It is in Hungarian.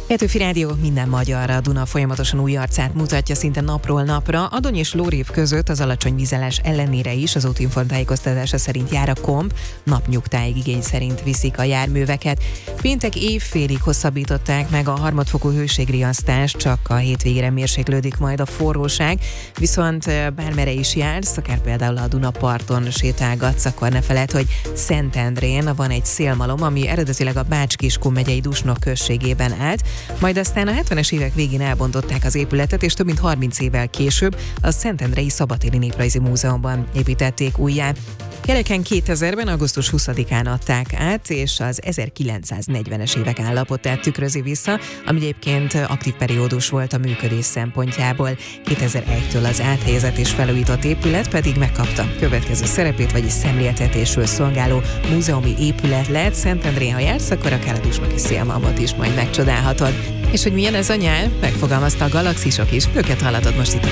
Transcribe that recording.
Petőfi Rádió, minden magyarra. A Duna folyamatosan új arcát mutatja szinte napról napra. Adony és Lórév között az alacsony vízállás ellenére is az Útinform tájékoztatása szerint jár a komp, napnyugtáig igény szerint viszik a járműveket. Péntek évfélig hosszabbították meg a harmadfokú hőségriasztást, csak a hétvégére mérséklődik majd a forróság, viszont bármere is jársz, akár például a Dunaparton sétálgatsz, akkor ne feledd, hogy Szentendrén van egy szélmalom, ami eredetileg a Bács-Kiskun megyei Dusnok községében állt, majd aztán a 70-es évek végén elbontották az épületet, és több mint 30 évvel később a Szentendrei Szabadtéri Néprajzi Múzeumban építették újjá. Kereken 2000-ben augusztus 20-án adták át, és az 1940-es évek állapotát tükrözi vissza, ami egyébként aktív periódus volt a működés szempontjából. 2001-től az áthelyezett és felújított épület pedig megkapta következő szerepét, vagyis szemléltetésről szolgáló múzeumi épület lett. Szentendrén, ha jársz, akkor akár a dusnoki szélmalmot is majd megcsodálhatod. És hogy milyen ez a nyár, megfogalmazta a galaxisok is, őket hallatod most itt a